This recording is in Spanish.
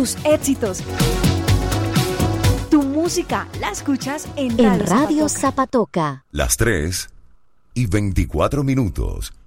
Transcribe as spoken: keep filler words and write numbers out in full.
tus éxitos. Tu música la escuchas en En Radio, Radio Zapatoca. Zapatoca. Las tres y veinticuatro minutos.